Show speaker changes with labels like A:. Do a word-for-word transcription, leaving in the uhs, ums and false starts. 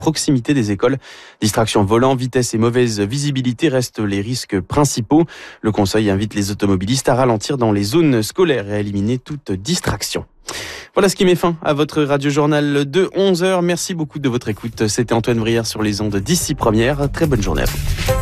A: proximité des écoles. Distraction volant, vitesse et mauvaise visibilité restent les risques principaux. Le conseil invite les automobilistes à ralentir dans les zones scolaires et à éliminer toute distraction. Voilà ce qui met fin à votre radio-journal de onze heures. Merci beaucoup de votre écoute. C'était Antoine Vrière sur les ondes d'Ici Première. Très bonne journée à vous.